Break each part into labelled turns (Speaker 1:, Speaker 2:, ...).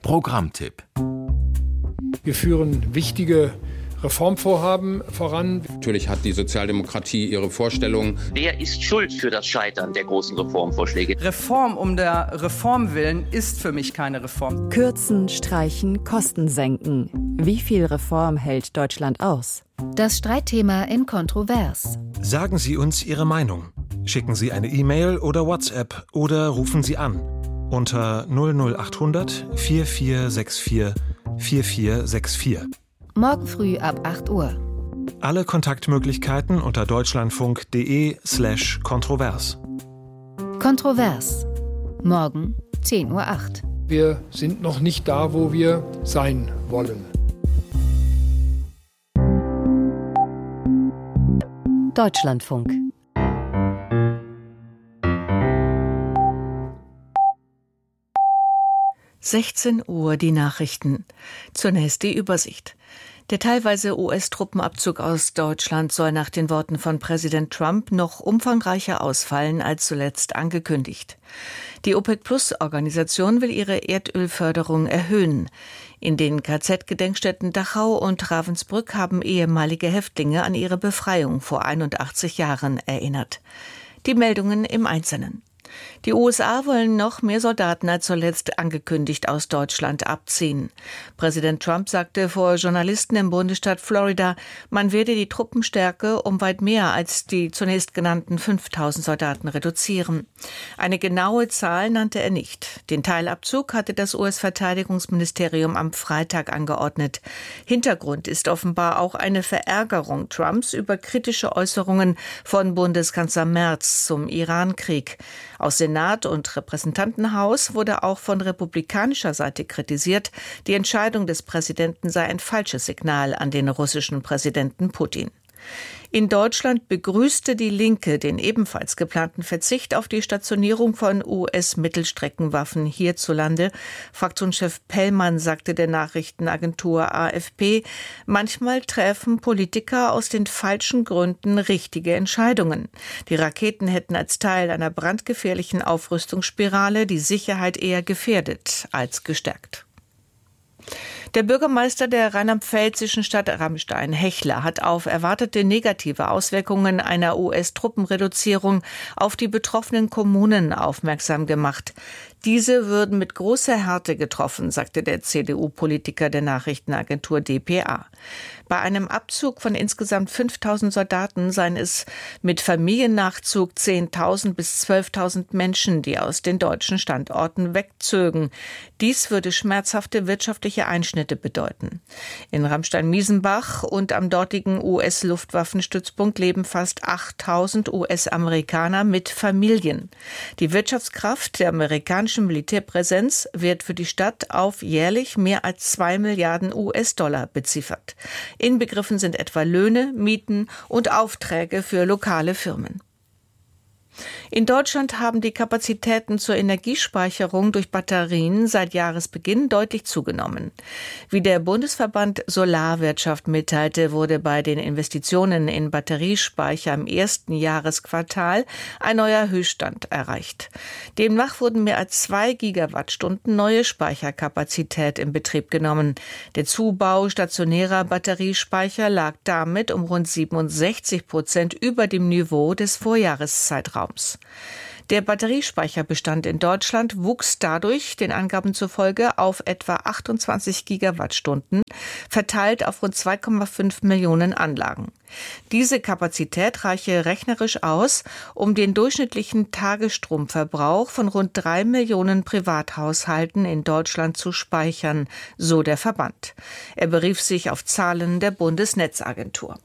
Speaker 1: Programmtipp.
Speaker 2: Wir führen wichtige Reformvorhaben voran.
Speaker 3: Natürlich hat die Sozialdemokratie ihre Vorstellungen.
Speaker 4: Wer ist schuld für das Scheitern der großen Reformvorschläge?
Speaker 5: Reform um der Reform willen ist für mich keine Reform.
Speaker 6: Kürzen, streichen, Kosten senken. Wie viel Reform hält Deutschland aus?
Speaker 7: Das Streitthema in Kontrovers.
Speaker 8: Sagen Sie uns Ihre Meinung. Schicken Sie eine E-Mail oder WhatsApp oder rufen Sie an unter 00800 4464 4464.
Speaker 7: Morgen früh ab 8 Uhr.
Speaker 8: Alle Kontaktmöglichkeiten unter deutschlandfunk.de/kontrovers.
Speaker 7: Kontrovers. Morgen 10:08 Uhr.
Speaker 2: Wir sind noch nicht da, wo wir sein wollen.
Speaker 6: Deutschlandfunk.
Speaker 9: Uhr die Nachrichten. Zunächst die Übersicht. Der teilweise US-Truppenabzug aus Deutschland soll nach den Worten von Präsident Trump noch umfangreicher ausfallen als zuletzt angekündigt. Die OPEC-Plus-Organisation will ihre Erdölförderung erhöhen. In den KZ-Gedenkstätten Dachau und Ravensbrück haben ehemalige Häftlinge an ihre Befreiung vor 81 Jahren erinnert. Die Meldungen im Einzelnen. Die USA wollen noch mehr Soldaten als zuletzt angekündigt aus Deutschland abziehen. Präsident Trump sagte vor Journalisten im Bundesstaat Florida, man werde die Truppenstärke um weit mehr als die zunächst genannten 5.000 Soldaten reduzieren. Eine genaue Zahl nannte er nicht. Den Teilabzug hatte das US-Verteidigungsministerium am Freitag angeordnet. Hintergrund ist offenbar auch eine Verärgerung Trumps über kritische Äußerungen von Bundeskanzler Merz zum Iran-Krieg. Aus Senat und Repräsentantenhaus wurde auch von republikanischer Seite kritisiert, die Entscheidung des Präsidenten sei ein falsches Signal an den russischen Präsidenten Putin. In Deutschland begrüßte die Linke den ebenfalls geplanten Verzicht auf die Stationierung von US-Mittelstreckenwaffen hierzulande. Fraktionschef Pellmann sagte der Nachrichtenagentur AFP, manchmal treffen Politiker aus den falschen Gründen richtige Entscheidungen. Die Raketen hätten als Teil einer brandgefährlichen Aufrüstungsspirale die Sicherheit eher gefährdet als gestärkt. Der Bürgermeister der rheinland-pfälzischen Stadt Ramstein, Hechler, hat auf erwartete negative Auswirkungen einer US-Truppenreduzierung auf die betroffenen Kommunen aufmerksam gemacht. Diese würden mit großer Härte getroffen, sagte der CDU-Politiker der Nachrichtenagentur dpa. Bei einem Abzug von insgesamt 5.000 Soldaten seien es mit Familiennachzug 10.000 bis 12.000 Menschen, die aus den deutschen Standorten wegzögen. Dies würde schmerzhafte wirtschaftliche Einschnitte bedeuten. In Ramstein-Miesenbach und am dortigen US-Luftwaffenstützpunkt leben fast 8.000 US-Amerikaner mit Familien. Die Wirtschaftskraft der amerikanischen Militärpräsenz wird für die Stadt auf jährlich mehr als 2 Milliarden US-Dollar beziffert. Inbegriffen sind etwa Löhne, Mieten und Aufträge für lokale Firmen. In Deutschland haben die Kapazitäten zur Energiespeicherung durch Batterien seit Jahresbeginn deutlich zugenommen. Wie der Bundesverband Solarwirtschaft mitteilte, wurde bei den Investitionen in Batteriespeicher im ersten Jahresquartal ein neuer Höchststand erreicht. Demnach wurden mehr als 2 Gigawattstunden neue Speicherkapazität in Betrieb genommen. Der Zubau stationärer Batteriespeicher lag damit um rund 67% über dem Niveau des Vorjahreszeitraums. Der Batteriespeicherbestand in Deutschland wuchs dadurch, den Angaben zufolge, auf etwa 28 Gigawattstunden, verteilt auf rund 2,5 Millionen Anlagen. Diese Kapazität reiche rechnerisch aus, um den durchschnittlichen Tagesstromverbrauch von rund 3 Millionen Privathaushalten in Deutschland zu speichern, so der Verband. Er berief sich auf Zahlen der Bundesnetzagentur.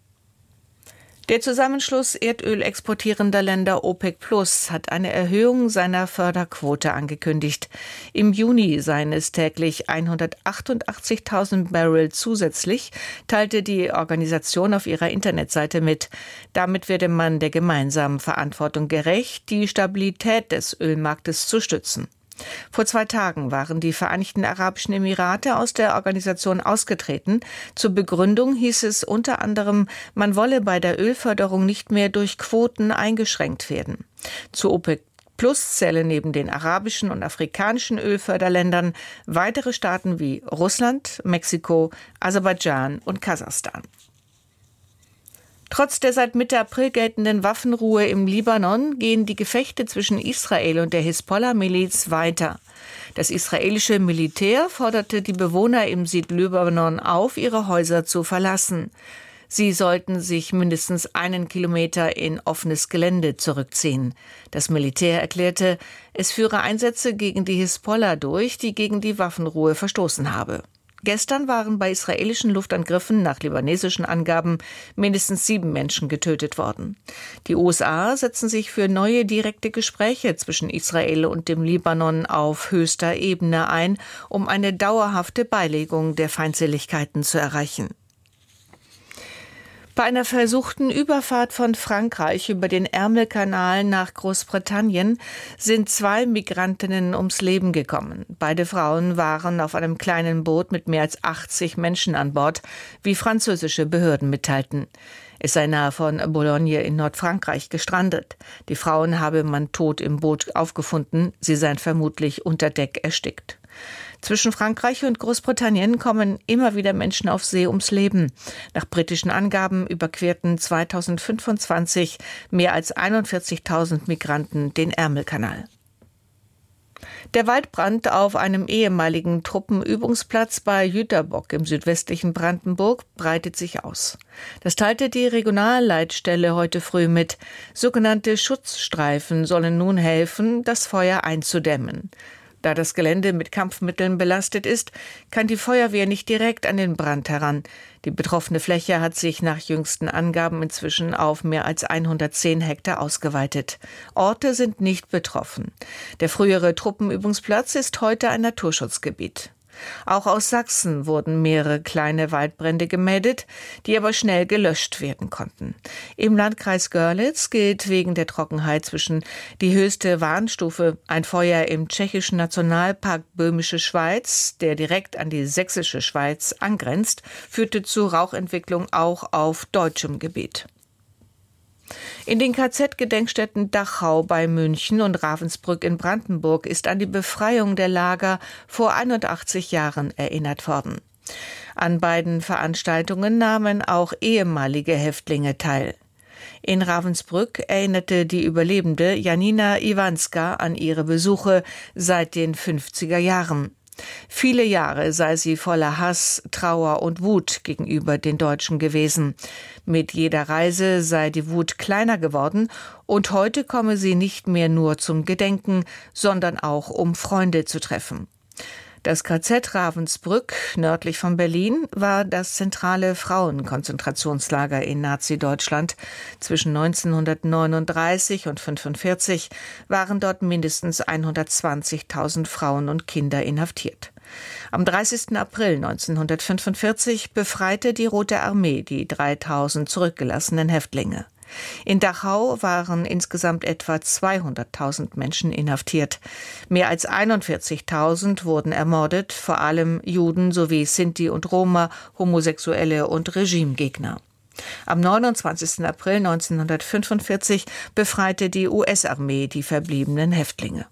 Speaker 9: Der Zusammenschluss erdölexportierender Länder OPEC Plus hat eine Erhöhung seiner Förderquote angekündigt. Im Juni seien es täglich 188.000 Barrel zusätzlich, teilte die Organisation auf ihrer Internetseite mit. Damit werde man der gemeinsamen Verantwortung gerecht, die Stabilität des Ölmarktes zu stützen. Vor 2 Tagen waren die Vereinigten Arabischen Emirate aus der Organisation ausgetreten. Zur Begründung hieß es unter anderem, man wolle bei der Ölförderung nicht mehr durch Quoten eingeschränkt werden. Zu OPEC Plus zählen neben den arabischen und afrikanischen Ölförderländern weitere Staaten wie Russland, Mexiko, Aserbaidschan und Kasachstan. Trotz der seit Mitte April geltenden Waffenruhe im Libanon gehen die Gefechte zwischen Israel und der Hisbollah-Miliz weiter. Das israelische Militär forderte die Bewohner im Südlibanon auf, ihre Häuser zu verlassen. Sie sollten sich mindestens 1 Kilometer in offenes Gelände zurückziehen. Das Militär erklärte, es führe Einsätze gegen die Hisbollah durch, die gegen die Waffenruhe verstoßen habe. Gestern waren bei israelischen Luftangriffen nach libanesischen Angaben mindestens 7 Menschen getötet worden. Die USA setzen sich für neue direkte Gespräche zwischen Israel und dem Libanon auf höchster Ebene ein, um eine dauerhafte Beilegung der Feindseligkeiten zu erreichen. Bei einer versuchten Überfahrt von Frankreich über den Ärmelkanal nach Großbritannien sind 2 Migrantinnen ums Leben gekommen. Beide Frauen waren auf einem kleinen Boot mit mehr als 80 Menschen an Bord, wie französische Behörden mitteilten. Es sei nahe von Boulogne in Nordfrankreich gestrandet. Die Frauen habe man tot im Boot aufgefunden. Sie seien vermutlich unter Deck erstickt. Zwischen Frankreich und Großbritannien kommen immer wieder Menschen auf See ums Leben. Nach britischen Angaben überquerten 2025 mehr als 41.000 Migranten den Ärmelkanal. Der Waldbrand auf einem ehemaligen Truppenübungsplatz bei Jüterbock im südwestlichen Brandenburg breitet sich aus. Das teilte die Regionalleitstelle heute früh mit. Sogenannte Schutzstreifen sollen nun helfen, das Feuer einzudämmen. Da das Gelände mit Kampfmitteln belastet ist, kann die Feuerwehr nicht direkt an den Brand heran. Die betroffene Fläche hat sich nach jüngsten Angaben inzwischen auf mehr als 110 Hektar ausgeweitet. Orte sind nicht betroffen. Der frühere Truppenübungsplatz ist heute ein Naturschutzgebiet. Auch aus Sachsen wurden mehrere kleine Waldbrände gemeldet, die aber schnell gelöscht werden konnten. Im Landkreis Görlitz gilt wegen der Trockenheit zwischen die höchste Warnstufe. Ein Feuer im tschechischen Nationalpark Böhmische Schweiz, der direkt an die sächsische Schweiz angrenzt, führte zu Rauchentwicklung auch auf deutschem Gebiet. In den KZ-Gedenkstätten Dachau bei München und Ravensbrück in Brandenburg ist an die Befreiung der Lager vor 81 Jahren erinnert worden. An beiden Veranstaltungen nahmen auch ehemalige Häftlinge teil. In Ravensbrück erinnerte die Überlebende Janina Iwanska an ihre Besuche seit den 50er Jahren. Viele Jahre sei sie voller Hass, Trauer und Wut gegenüber den Deutschen gewesen. Mit jeder Reise sei die Wut kleiner geworden und heute komme sie nicht mehr nur zum Gedenken, sondern auch um Freunde zu treffen. Das KZ Ravensbrück, nördlich von Berlin, war das zentrale Frauenkonzentrationslager in Nazi-Deutschland. Zwischen 1939 und 1945 waren dort mindestens 120.000 Frauen und Kinder inhaftiert. Am 30. April 1945 befreite die Rote Armee die 3.000 zurückgelassenen Häftlinge. In Dachau waren insgesamt etwa 200.000 Menschen inhaftiert. Mehr als 41.000 wurden ermordet, vor allem Juden sowie Sinti und Roma, Homosexuelle und Regimegegner. Am 29. April 1945 befreite die US-Armee die verbliebenen Häftlinge.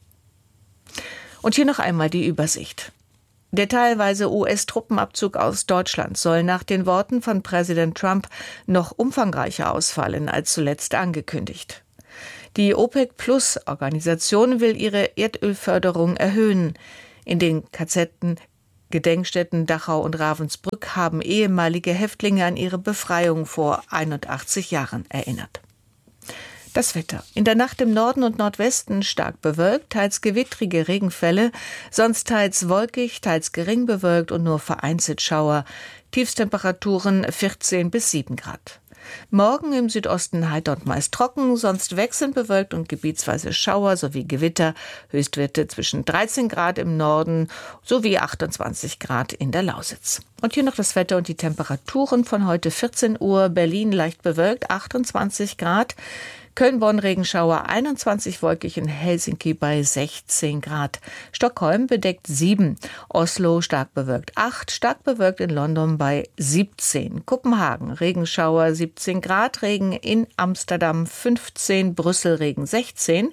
Speaker 9: Und hier noch einmal die Übersicht. Der teilweise US-Truppenabzug aus Deutschland soll nach den Worten von Präsident Trump noch umfangreicher ausfallen als zuletzt angekündigt. Die OPEC-Plus-Organisation will ihre Erdölförderung erhöhen. In den KZ-Gedenkstätten Dachau und Ravensbrück haben ehemalige Häftlinge an ihre Befreiung vor 81 Jahren erinnert. Das Wetter. In der Nacht im Norden und Nordwesten stark bewölkt, teils gewittrige Regenfälle, sonst teils wolkig, teils gering bewölkt und nur vereinzelt Schauer. Tiefstemperaturen 14 bis 7 Grad. Morgen im Südosten heiter und meist trocken, sonst wechselnd bewölkt und gebietsweise Schauer sowie Gewitter. Höchstwerte zwischen 13 Grad im Norden sowie 28 Grad in der Lausitz. Und hier noch das Wetter und die Temperaturen von heute 14 Uhr. Berlin leicht bewölkt, 28 Grad. Köln-Bonn Regenschauer 21, wolkig in Helsinki bei 16 Grad. Stockholm bedeckt 7, Oslo stark bewölkt 8, stark bewölkt in London bei 17. Kopenhagen Regenschauer 17 Grad, Regen in Amsterdam 15, Brüssel Regen 16.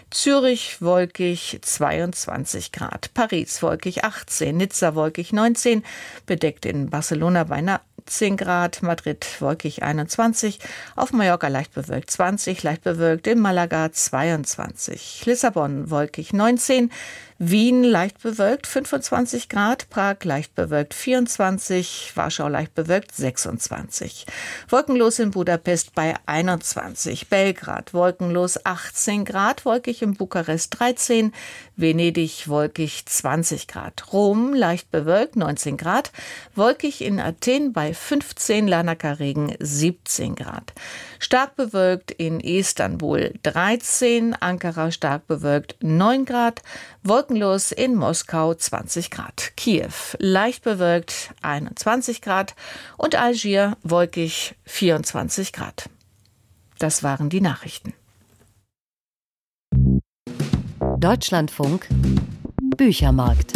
Speaker 9: Zürich wolkig 22 Grad, Paris wolkig 18, Nizza wolkig 19, bedeckt in Barcelona bei 19 Grad, Madrid wolkig 21, auf Mallorca leicht bewölkt 20, leicht bewölkt in Malaga 22, Lissabon wolkig 19, Wien leicht bewölkt 25 Grad, Prag leicht bewölkt 24, Warschau leicht bewölkt 26. Wolkenlos in Budapest bei 21, Belgrad wolkenlos 18 Grad, wolkig in Bukarest 13, Venedig wolkig 20 Grad, Rom leicht bewölkt 19 Grad, wolkig in Athen bei 15, Larnaca-Regen 17 Grad. Stark bewölkt in Istanbul 13, Ankara stark bewölkt 9 Grad, wolkenlos in Moskau 20 Grad, Kiew leicht bewölkt 21 Grad und Algier wolkig 24 Grad. Das waren die Nachrichten.
Speaker 1: Deutschlandfunk Büchermarkt.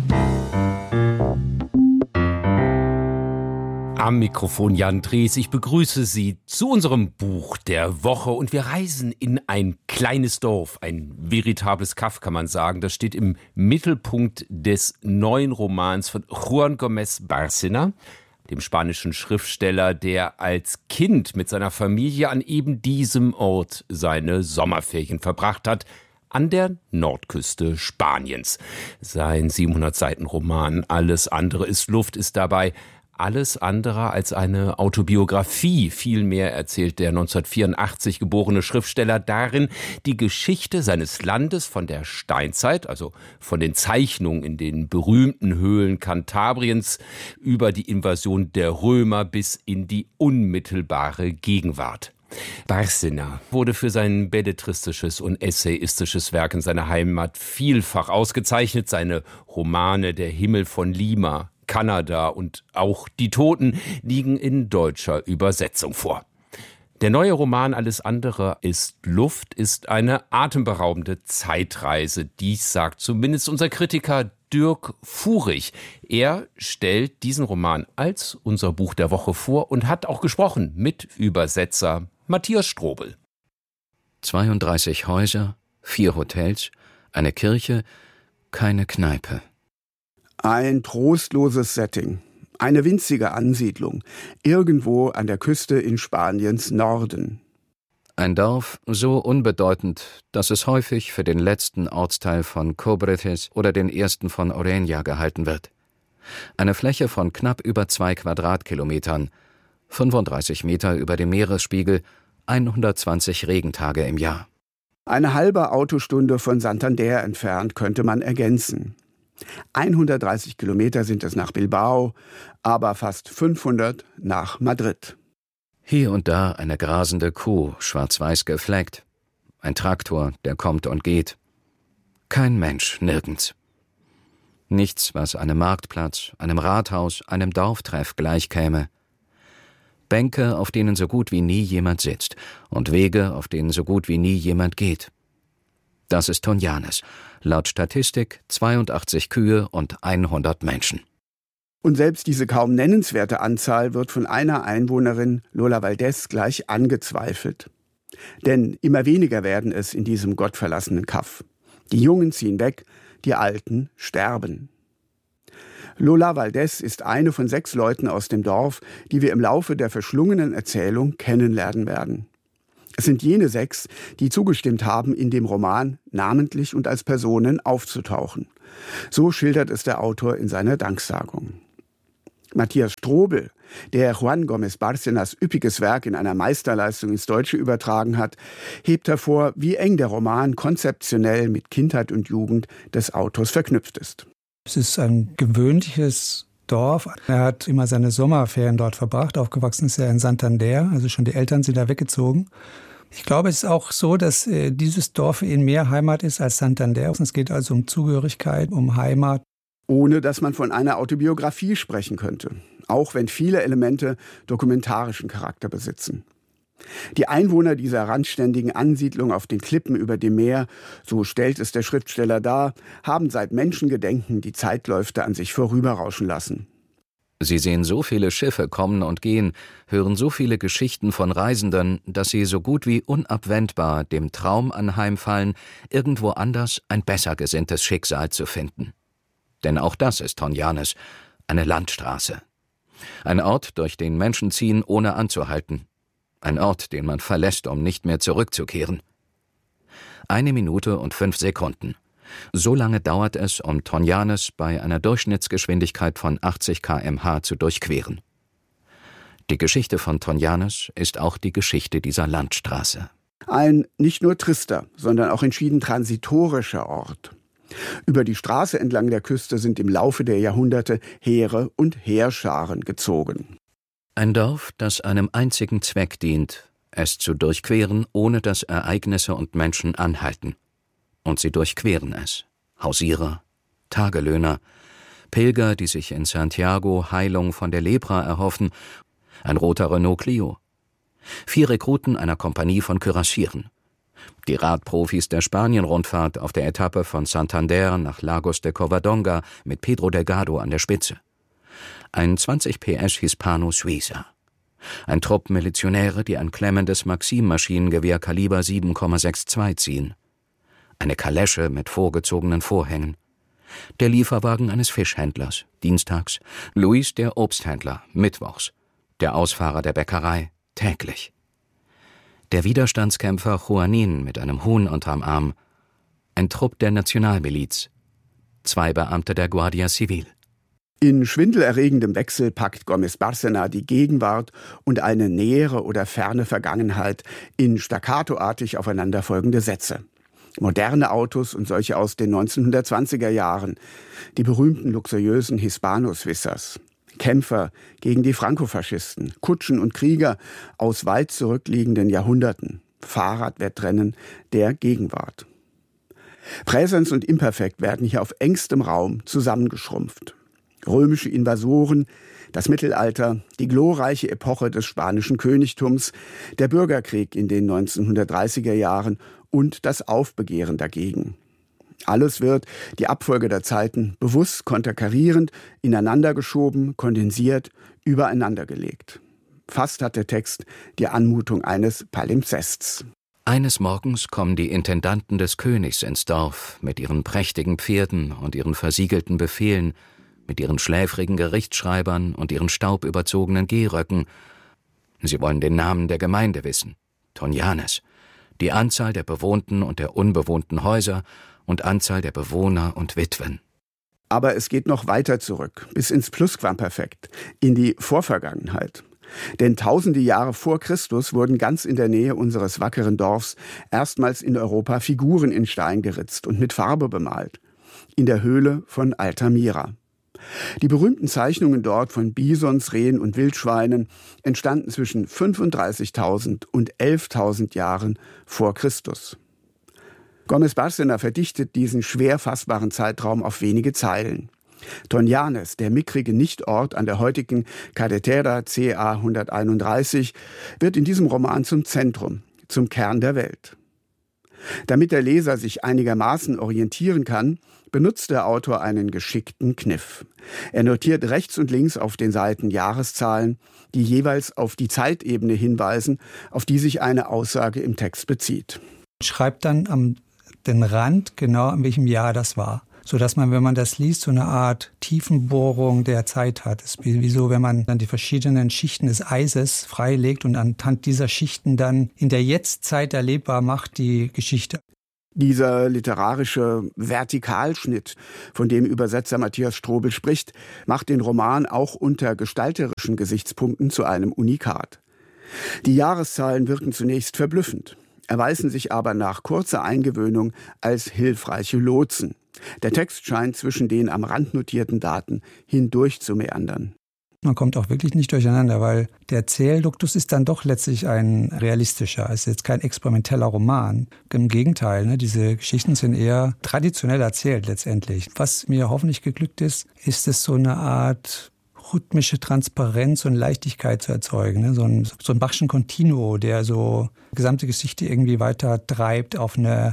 Speaker 10: Am Mikrofon Jan Drees. Ich begrüße Sie zu unserem Buch der Woche und wir reisen in ein kleines Dorf, ein veritables Kaff, kann man sagen. Das steht im Mittelpunkt des neuen Romans von Juan Gómez Bárcena, dem spanischen Schriftsteller, der als Kind mit seiner Familie an eben diesem Ort seine Sommerferien verbracht hat, an der Nordküste Spaniens. Sein 700-Seiten-Roman Alles andere ist Luft ist dabei alles andere als eine Autobiografie. Vielmehr erzählt der 1984 geborene Schriftsteller darin die Geschichte seines Landes von der Steinzeit, also von den Zeichnungen in den berühmten Höhlen Kantabriens über die Invasion der Römer bis in die unmittelbare Gegenwart. Bárcena wurde für sein belletristisches und essayistisches Werk in seiner Heimat vielfach ausgezeichnet. Seine Romane Der Himmel von Lima, Kanada und auch Die Toten liegen in deutscher Übersetzung vor. Der neue Roman Alles andere ist Luft ist eine atemberaubende Zeitreise. Dies sagt zumindest unser Kritiker Dirk Furich. Er stellt diesen Roman als unser Buch der Woche vor und hat auch gesprochen mit Übersetzer Matthias Strobel.
Speaker 11: 32 Häuser, 4 Hotels, eine Kirche, keine Kneipe.
Speaker 12: Ein trostloses Setting, eine winzige Ansiedlung, irgendwo an der Küste in Spaniens Norden.
Speaker 11: Ein Dorf so unbedeutend, dass es häufig für den letzten Ortsteil von Cobretes oder den ersten von Oreña gehalten wird. Eine Fläche von knapp über 2 Quadratkilometern, 35 Meter über dem Meeresspiegel, 120 Regentage im Jahr.
Speaker 12: Eine halbe Autostunde von Santander entfernt könnte man ergänzen. 130 Kilometer sind es nach Bilbao, aber fast 500 nach Madrid.
Speaker 11: Hier und da eine grasende Kuh, schwarz-weiß gefleckt. Ein Traktor, der kommt und geht. Kein Mensch, nirgends. Nichts, was einem Marktplatz, einem Rathaus, einem Dorftreff gleichkäme. Bänke, auf denen so gut wie nie jemand sitzt, und Wege, auf denen so gut wie nie jemand geht. Das ist Tonjanes. Laut Statistik 82 Kühe und 100 Menschen.
Speaker 12: Und selbst diese kaum nennenswerte Anzahl wird von einer Einwohnerin, Lola Valdés, gleich angezweifelt. Denn immer weniger werden es in diesem gottverlassenen Kaff. Die Jungen ziehen weg, die Alten sterben. Lola Valdés ist eine von 6 Leuten aus dem Dorf, die wir im Laufe der verschlungenen Erzählung kennenlernen werden. Es sind jene 6, die zugestimmt haben, in dem Roman namentlich und als Personen aufzutauchen. So schildert es der Autor in seiner Danksagung. Matthias Strobel, der Juan Gómez Bárcenas üppiges Werk in einer Meisterleistung ins Deutsche übertragen hat, hebt hervor, wie eng der Roman konzeptionell mit Kindheit und Jugend des Autors verknüpft ist.
Speaker 13: Es ist ein gewöhnliches Dorf. Er hat immer seine Sommerferien dort verbracht. Aufgewachsen ist er in Santander, also schon die Eltern sind da weggezogen. Ich glaube, es ist auch so, dass dieses Dorf für ihn mehr Heimat ist als Santander. Es geht also um Zugehörigkeit, um Heimat.
Speaker 12: Ohne dass man von einer Autobiografie sprechen könnte, auch wenn viele Elemente dokumentarischen Charakter besitzen. Die Einwohner dieser randständigen Ansiedlung auf den Klippen über dem Meer, so stellt es der Schriftsteller dar, haben seit Menschengedenken die Zeitläufte an sich vorüberrauschen lassen.
Speaker 11: Sie sehen so viele Schiffe kommen und gehen, hören so viele Geschichten von Reisenden, dass sie so gut wie unabwendbar dem Traum anheimfallen, irgendwo anders ein besser gesinntes Schicksal zu finden. Denn auch das ist Tonjanes, eine Landstraße. Ein Ort, durch den Menschen ziehen, ohne anzuhalten. Ein Ort, den man verlässt, um nicht mehr zurückzukehren. 1 Minute und 5 Sekunden. So lange dauert es, um Tonjanes bei einer Durchschnittsgeschwindigkeit von 80 km/h zu durchqueren. Die Geschichte von Tonjanes ist auch die Geschichte dieser Landstraße.
Speaker 12: Ein nicht nur trister, sondern auch entschieden transitorischer Ort. Über die Straße entlang der Küste sind im Laufe der Jahrhunderte Heere und Heerscharen gezogen.
Speaker 11: Ein Dorf, das einem einzigen Zweck dient, es zu durchqueren, ohne dass Ereignisse und Menschen anhalten. Und sie durchqueren es. Hausierer, Tagelöhner, Pilger, die sich in Santiago Heilung von der Lepra erhoffen, ein roter Renault Clio. 4 Rekruten einer Kompanie von Kürassieren. Die Radprofis der Spanien-Rundfahrt auf der Etappe von Santander nach Lagos de Covadonga mit Pedro Delgado an der Spitze. Ein 20 PS Hispano Suiza. Ein Trupp Milizionäre, die ein klemmendes Maxim-Maschinengewehr Kaliber 7,62 ziehen. Eine Kalesche mit vorgezogenen Vorhängen. Der Lieferwagen eines Fischhändlers, dienstags. Luis, der Obsthändler, mittwochs. Der Ausfahrer der Bäckerei, täglich. Der Widerstandskämpfer Juanin mit einem Huhn unterm Arm. Ein Trupp der Nationalmiliz. 2 Beamte der Guardia Civil.
Speaker 12: In schwindelerregendem Wechsel packt Gómez Bárcena die Gegenwart und eine nähere oder ferne Vergangenheit in staccatoartig aufeinanderfolgende Sätze. Moderne Autos und solche aus den 1920er Jahren, die berühmten luxuriösen Hispano-Suizas. Kämpfer gegen die Frankofaschisten, Kutschen und Krieger aus weit zurückliegenden Jahrhunderten, Fahrradwettrennen der Gegenwart. Präsens und Imperfekt werden hier auf engstem Raum zusammengeschrumpft. Römische Invasoren, das Mittelalter, die glorreiche Epoche des spanischen Königtums, der Bürgerkrieg in den 1930er Jahren und das Aufbegehren dagegen. Alles wird, die Abfolge der Zeiten, bewusst konterkarierend, ineinandergeschoben, kondensiert, übereinandergelegt. Fast hat der Text die Anmutung eines Palimpsests.
Speaker 11: Eines Morgens kommen die Intendanten des Königs ins Dorf mit ihren prächtigen Pferden und ihren versiegelten Befehlen, mit ihren schläfrigen Gerichtsschreibern und ihren staubüberzogenen Gehröcken. Sie wollen den Namen der Gemeinde wissen, Tonjanes, die Anzahl der bewohnten und der unbewohnten Häuser und Anzahl der Bewohner und Witwen.
Speaker 12: Aber es geht noch weiter zurück, bis ins Plusquamperfekt, in die Vorvergangenheit. Denn tausende Jahre vor Christus wurden ganz in der Nähe unseres wackeren Dorfs erstmals in Europa Figuren in Stein geritzt und mit Farbe bemalt. In der Höhle von Altamira. Die berühmten Zeichnungen dort von Bisons, Rehen und Wildschweinen entstanden zwischen 35.000 und 11.000 Jahren vor Christus. Gómez Bárcena verdichtet diesen schwer fassbaren Zeitraum auf wenige Zeilen. Tonjanes, der mickrige Nichtort an der heutigen Carretera CA 131, wird in diesem Roman zum Zentrum, zum Kern der Welt. Damit der Leser sich einigermaßen orientieren kann, benutzt der Autor einen geschickten Kniff. Er notiert rechts und links auf den Seiten Jahreszahlen, die jeweils auf die Zeitebene hinweisen, auf die sich eine Aussage im Text bezieht.
Speaker 13: Schreibt dann am den Rand genau, in welchem Jahr das war. Sodass man, wenn man das liest, so eine Art Tiefenbohrung der Zeit hat. Es ist wie so, wenn man dann die verschiedenen Schichten des Eises freilegt und anhand dieser Schichten dann in der Jetztzeit erlebbar macht die Geschichte.
Speaker 12: Dieser literarische Vertikalschnitt, von dem Übersetzer Matthias Strobel spricht, macht den Roman auch unter gestalterischen Gesichtspunkten zu einem Unikat. Die Jahreszahlen wirken zunächst verblüffend, erweisen sich aber nach kurzer Eingewöhnung als hilfreiche Lotsen. Der Text scheint zwischen den am Rand notierten Daten hindurch zu meandern.
Speaker 13: Man kommt auch wirklich nicht durcheinander, weil der Erzählduktus ist dann doch letztlich ein realistischer. Es ist jetzt kein experimenteller Roman. Im Gegenteil, diese Geschichten sind eher traditionell erzählt letztendlich. Was mir hoffentlich geglückt ist, ist es so eine Art rhythmische Transparenz und Leichtigkeit zu erzeugen. So ein Bachschen Continuo, der so die gesamte Geschichte irgendwie weiter treibt auf eine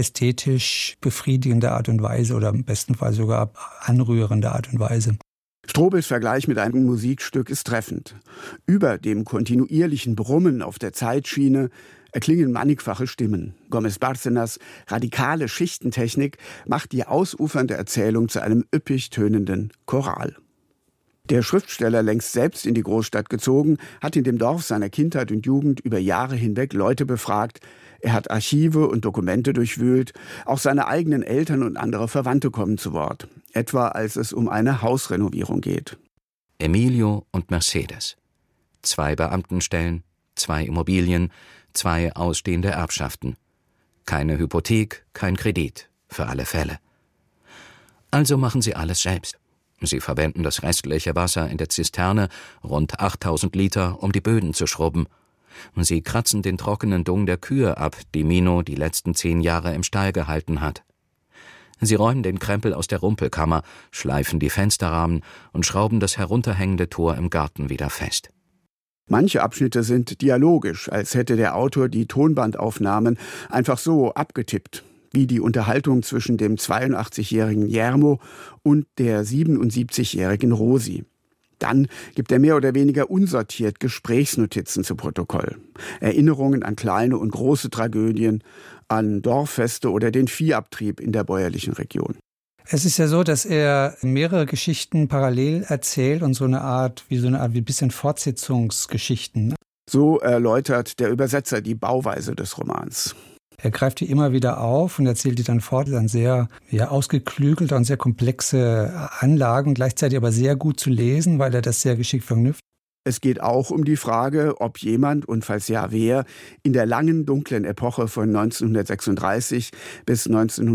Speaker 13: ästhetisch befriedigende Art und Weise oder im besten Fall sogar anrührende Art und Weise.
Speaker 12: Strobels Vergleich mit einem Musikstück ist treffend. Über dem kontinuierlichen Brummen auf der Zeitschiene erklingen mannigfache Stimmen. Gómez Bárcenas radikale Schichtentechnik macht die ausufernde Erzählung zu einem üppig tönenden Choral. Der Schriftsteller, längst selbst in die Großstadt gezogen, hat in dem Dorf seiner Kindheit und Jugend über Jahre hinweg Leute befragt. Er hat Archive und Dokumente durchwühlt. Auch seine eigenen Eltern und andere Verwandte kommen zu Wort. Etwa als es um eine Hausrenovierung geht.
Speaker 11: Emilio und Mercedes. 2 Beamtenstellen, 2 Immobilien, 2 ausstehende Erbschaften. Keine Hypothek, kein Kredit, für alle Fälle. Also machen sie alles selbst. Sie verwenden das restliche Wasser in der Zisterne, rund 8000 Liter, um die Böden zu schrubben. Sie kratzen den trockenen Dung der Kühe ab, die Mino die letzten 10 Jahre im Stall gehalten hat. Sie räumen den Krempel aus der Rumpelkammer, schleifen die Fensterrahmen und schrauben das herunterhängende Tor im Garten wieder fest.
Speaker 12: Manche Abschnitte sind dialogisch, als hätte der Autor die Tonbandaufnahmen einfach so abgetippt, wie die Unterhaltung zwischen dem 82-jährigen Guillermo und der 77-jährigen Rosi. Dann gibt er mehr oder weniger unsortiert Gesprächsnotizen zu Protokoll. Erinnerungen an kleine und große Tragödien, an Dorffeste oder den Viehabtrieb in der bäuerlichen Region.
Speaker 13: Es ist ja so, dass er mehrere Geschichten parallel erzählt und so eine Art wie ein bisschen Fortsetzungsgeschichten.
Speaker 12: So erläutert der Übersetzer die Bauweise des Romans.
Speaker 13: Er greift die immer wieder auf und erzählt die dann fort. Dann sehr ausgeklügelte und sehr komplexe Anlagen, gleichzeitig aber sehr gut zu lesen, weil er das sehr geschickt verknüpft.
Speaker 12: Es geht auch um die Frage, ob jemand, und falls ja wer, in der langen, dunklen Epoche von 1936 bis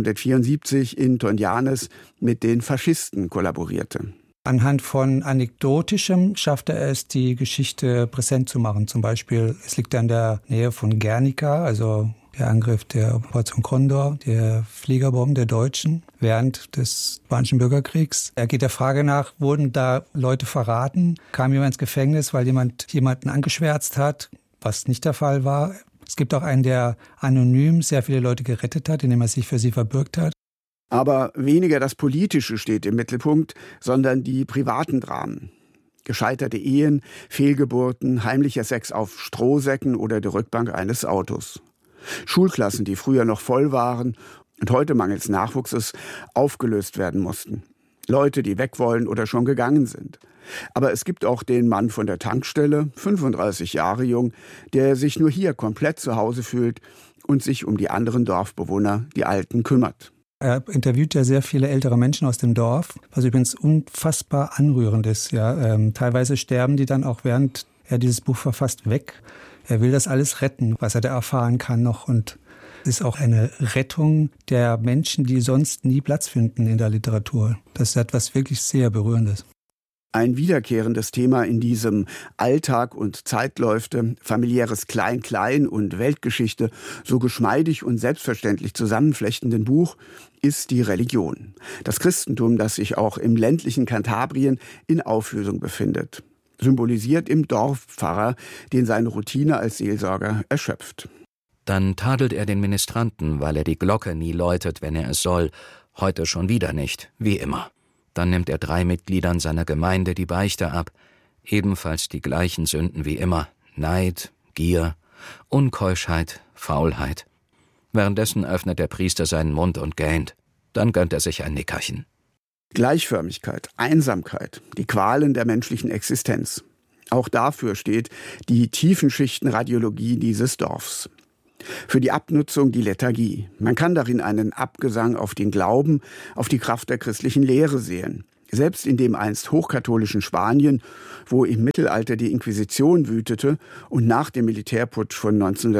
Speaker 12: 1974 in Tonjanes mit den Faschisten kollaborierte.
Speaker 13: Anhand von Anekdotischem schaffte er es, die Geschichte präsent zu machen. Zum Beispiel, es liegt in der Nähe von Guernica, also der Angriff der Operation Condor, der Fliegerbomben der Deutschen während des Spanischen Bürgerkriegs. Er geht der Frage nach, wurden da Leute verraten? Kam jemand ins Gefängnis, weil jemand jemanden angeschwärzt hat, was nicht der Fall war? Es gibt auch einen, der anonym sehr viele Leute gerettet hat, indem er sich für sie verbürgt hat.
Speaker 12: Aber weniger das Politische steht im Mittelpunkt, sondern die privaten Dramen. Gescheiterte Ehen, Fehlgeburten, heimlicher Sex auf Strohsäcken oder der Rückbank eines Autos. Schulklassen, die früher noch voll waren und heute mangels Nachwuchses aufgelöst werden mussten. Leute, die weg wollen oder schon gegangen sind. Aber es gibt auch den Mann von der Tankstelle, 35 Jahre jung, der sich nur hier komplett zu Hause fühlt und sich um die anderen Dorfbewohner, die Alten, kümmert.
Speaker 13: Er interviewt ja sehr viele ältere Menschen aus dem Dorf, was übrigens unfassbar anrührend ist. Ja. Teilweise sterben die dann auch, während er dieses Buch verfasst, weg. Er will das alles retten, was er da erfahren kann noch. Und es ist auch eine Rettung der Menschen, die sonst nie Platz finden in der Literatur. Das ist etwas wirklich sehr Berührendes.
Speaker 12: Ein wiederkehrendes Thema in diesem Alltag und Zeitläufte, familiäres Klein-Klein und Weltgeschichte so geschmeidig und selbstverständlich zusammenflechtenden Buch ist die Religion. Das Christentum, das sich auch im ländlichen Kantabrien in Auflösung befindet. Symbolisiert im Dorfpfarrer, den seine Routine als Seelsorger erschöpft.
Speaker 11: Dann tadelt er den Ministranten, weil er die Glocke nie läutet, wenn er es soll. Heute schon wieder nicht, wie immer. Dann nimmt er 3 Mitgliedern seiner Gemeinde die Beichte ab. Ebenfalls die gleichen Sünden wie immer. Neid, Gier, Unkeuschheit, Faulheit. Währenddessen öffnet der Priester seinen Mund und gähnt. Dann gönnt er sich ein Nickerchen.
Speaker 12: Gleichförmigkeit, Einsamkeit, die Qualen der menschlichen Existenz. Auch dafür steht die Tiefenschichtenradiologie dieses Dorfs. Für die Abnutzung die Lethargie. Man kann darin einen Abgesang auf den Glauben, auf die Kraft der christlichen Lehre sehen. Selbst in dem einst hochkatholischen Spanien, wo im Mittelalter die Inquisition wütete und nach dem Militärputsch von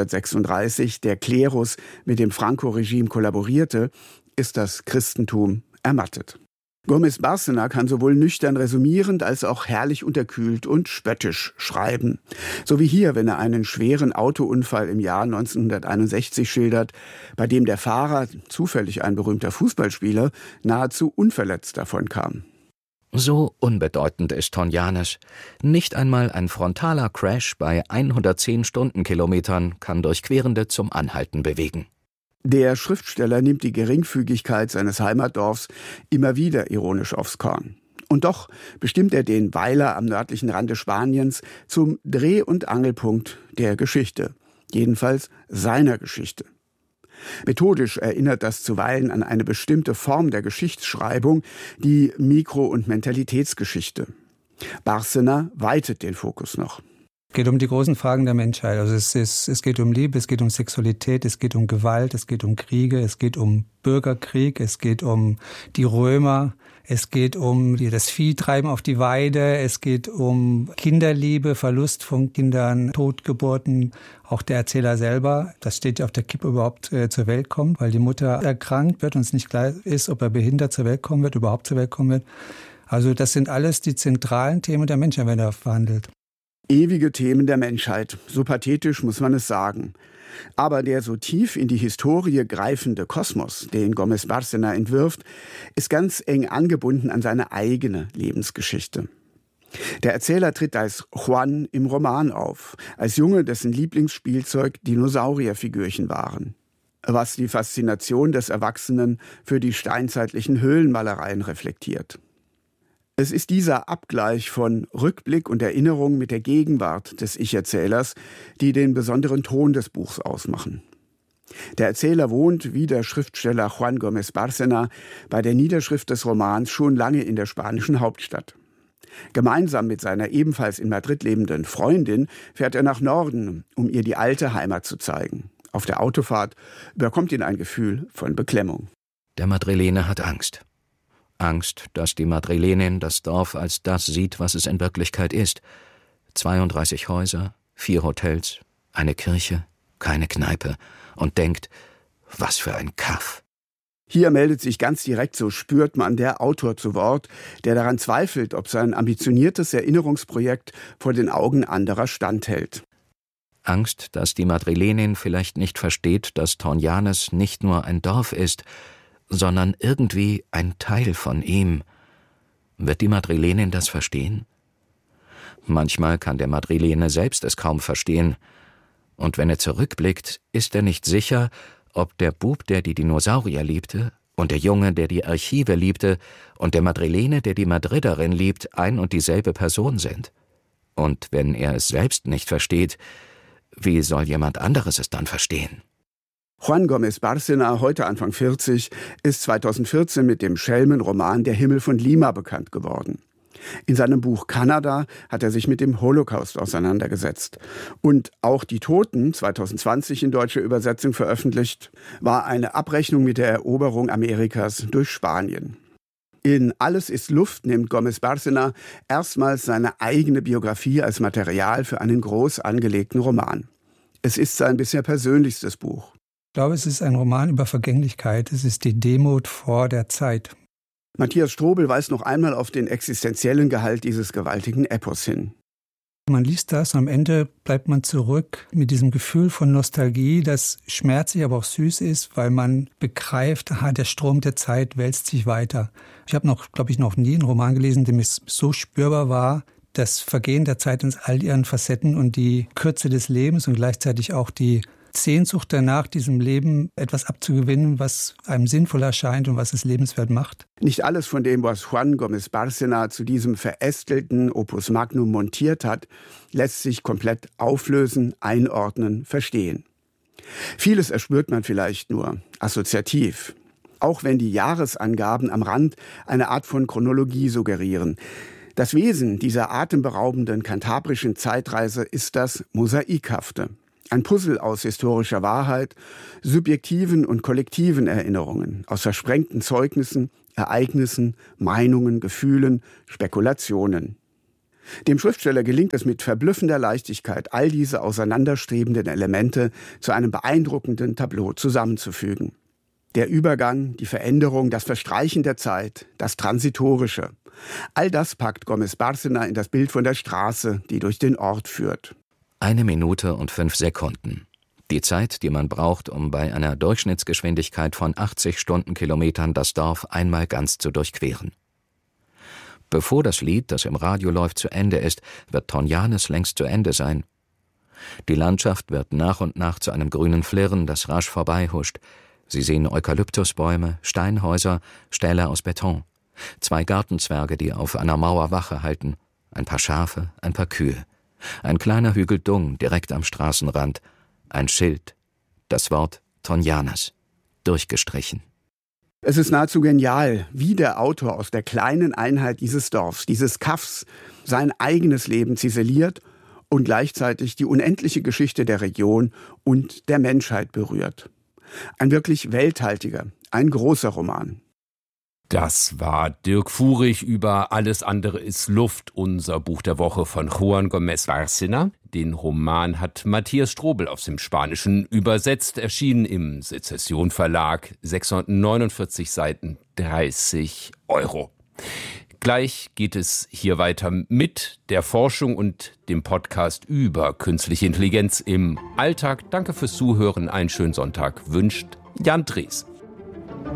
Speaker 12: 1936 der Klerus mit dem Franco-Regime kollaborierte, ist das Christentum ermattet. Gómez Bárcena kann sowohl nüchtern resümierend als auch herrlich unterkühlt und spöttisch schreiben. So wie hier, wenn er einen schweren Autounfall im Jahr 1961 schildert, bei dem der Fahrer, zufällig ein berühmter Fußballspieler, nahezu unverletzt davonkam.
Speaker 11: So unbedeutend ist Tonjanes. Nicht einmal ein frontaler Crash bei 110 Stundenkilometern kann Durchquerende zum Anhalten bewegen.
Speaker 12: Der Schriftsteller nimmt die Geringfügigkeit seines Heimatdorfs immer wieder ironisch aufs Korn. Und doch bestimmt er den Weiler am nördlichen Rande Spaniens zum Dreh- und Angelpunkt der Geschichte, jedenfalls seiner Geschichte. Methodisch erinnert das zuweilen an eine bestimmte Form der Geschichtsschreibung, die Mikro- und Mentalitätsgeschichte. Bárcena weitet den Fokus noch.
Speaker 13: Es geht um die großen Fragen der Menschheit. Also es geht um Liebe, es geht um Sexualität, es geht um Gewalt, es geht um Kriege, es geht um Bürgerkrieg, es geht um die Römer, es geht um das Viehtreiben auf die Weide, es geht um Kinderliebe, Verlust von Kindern, Totgeburten. Auch der Erzähler selber, das steht ja auf der Kippe, überhaupt zur Welt kommt, weil die Mutter erkrankt wird und es nicht klar ist, ob er behindert zur Welt kommen wird, überhaupt zur Welt kommen wird. Also das sind alles die zentralen Themen der Menschheit, wenn er verhandelt.
Speaker 12: Ewige Themen der Menschheit, so pathetisch muss man es sagen. Aber der so tief in die Historie greifende Kosmos, den Gómez Bárcena entwirft, ist ganz eng angebunden an seine eigene Lebensgeschichte. Der Erzähler tritt als Juan im Roman auf, als Junge, dessen Lieblingsspielzeug Dinosaurierfigürchen waren. Was die Faszination des Erwachsenen für die steinzeitlichen Höhlenmalereien reflektiert. Es ist dieser Abgleich von Rückblick und Erinnerung mit der Gegenwart des Ich-Erzählers, die den besonderen Ton des Buchs ausmachen. Der Erzähler wohnt, wie der Schriftsteller Juan Gómez Bárcena, bei der Niederschrift des Romans schon lange in der spanischen Hauptstadt. Gemeinsam mit seiner ebenfalls in Madrid lebenden Freundin fährt er nach Norden, um ihr die alte Heimat zu zeigen. Auf der Autofahrt überkommt ihn ein Gefühl von Beklemmung.
Speaker 11: Der Madrilene hat Angst. Angst, dass die Madrilenin das Dorf als das sieht, was es in Wirklichkeit ist. 32 Häuser, 4 Hotels, eine Kirche, keine Kneipe. Und denkt, was für ein Kaff.
Speaker 12: Hier meldet sich ganz direkt, so spürt man, der Autor zu Wort, der daran zweifelt, ob sein ambitioniertes Erinnerungsprojekt vor den Augen anderer standhält.
Speaker 11: Angst, dass die Madrilenin vielleicht nicht versteht, dass Tornjanes nicht nur ein Dorf ist, sondern irgendwie ein Teil von ihm. Wird die Madrilenin das verstehen? Manchmal kann der Madrilene selbst es kaum verstehen. Und wenn er zurückblickt, ist er nicht sicher, ob der Bub, der die Dinosaurier liebte, und der Junge, der die Archive liebte, und der Madrilene, der die Madriderin liebt, ein und dieselbe Person sind. Und wenn er es selbst nicht versteht, wie soll jemand anderes es dann verstehen?
Speaker 12: Juan Gómez Bárcena, heute Anfang 40, ist 2014 mit dem Schelmenroman Der Himmel von Lima bekannt geworden. In seinem Buch Kanada hat er sich mit dem Holocaust auseinandergesetzt. Und auch Die Toten, 2020 in deutscher Übersetzung veröffentlicht, war eine Abrechnung mit der Eroberung Amerikas durch Spanien. In Alles ist Luft nimmt Gómez Bárcena erstmals seine eigene Biografie als Material für einen groß angelegten Roman. Es ist sein bisher persönlichstes Buch.
Speaker 13: Ich glaube, es ist ein Roman über Vergänglichkeit. Es ist die Demut vor der Zeit.
Speaker 12: Matthias Strobel weist noch einmal auf den existenziellen Gehalt dieses gewaltigen Epos hin.
Speaker 13: Man liest das und am Ende bleibt man zurück mit diesem Gefühl von Nostalgie, das schmerzlich, aber auch süß ist, weil man begreift, der Strom der Zeit wälzt sich weiter. Ich habe glaube ich, noch nie einen Roman gelesen, dem es so spürbar war, das Vergehen der Zeit in all ihren Facetten und die Kürze des Lebens und gleichzeitig auch die Sehnsucht danach, diesem Leben etwas abzugewinnen, was einem sinnvoll erscheint und was es lebenswert macht.
Speaker 12: Nicht alles von dem, was Juan Gómez Bárcena zu diesem verästelten Opus Magnum montiert hat, lässt sich komplett auflösen, einordnen, verstehen. Vieles erspürt man vielleicht nur assoziativ, auch wenn die Jahresangaben am Rand eine Art von Chronologie suggerieren. Das Wesen dieser atemberaubenden kantabrischen Zeitreise ist das Mosaikhafte. Ein Puzzle aus historischer Wahrheit, subjektiven und kollektiven Erinnerungen, aus versprengten Zeugnissen, Ereignissen, Meinungen, Gefühlen, Spekulationen. Dem Schriftsteller gelingt es mit verblüffender Leichtigkeit, all diese auseinanderstrebenden Elemente zu einem beeindruckenden Tableau zusammenzufügen. Der Übergang, die Veränderung, das Verstreichen der Zeit, das Transitorische. All das packt Gómez Bárcena in das Bild von der Straße, die durch den Ort führt.
Speaker 11: 1 Minute und 5 Sekunden. Die Zeit, die man braucht, um bei einer Durchschnittsgeschwindigkeit von 80 Stundenkilometern das Dorf einmal ganz zu durchqueren. Bevor das Lied, das im Radio läuft, zu Ende ist, wird Tornjanes längst zu Ende sein. Die Landschaft wird nach und nach zu einem grünen Flirren, das rasch vorbeihuscht. Sie sehen Eukalyptusbäume, Steinhäuser, Ställe aus Beton. 2 Gartenzwerge, die auf einer Mauer Wache halten, ein paar Schafe, ein paar Kühe, ein kleiner Hügel Dung direkt am Straßenrand, ein Schild, das Wort Tonjanes, durchgestrichen.
Speaker 12: Es ist nahezu genial, wie der Autor aus der kleinen Einheit dieses Dorfs, dieses Kaffs, sein eigenes Leben ziseliert und gleichzeitig die unendliche Geschichte der Region und der Menschheit berührt. Ein wirklich welthaltiger, ein großer Roman.
Speaker 10: Das war Dirk Furich über Alles andere ist Luft, unser Buch der Woche von Juan Gómez Bárcena. Den Roman hat Matthias Strobel aus dem Spanischen übersetzt, erschienen im Sezession Verlag, 649 Seiten, 30 €. Gleich geht es hier weiter mit der Forschung und dem Podcast über künstliche Intelligenz im Alltag. Danke fürs Zuhören, einen schönen Sonntag, wünscht Jan Drees.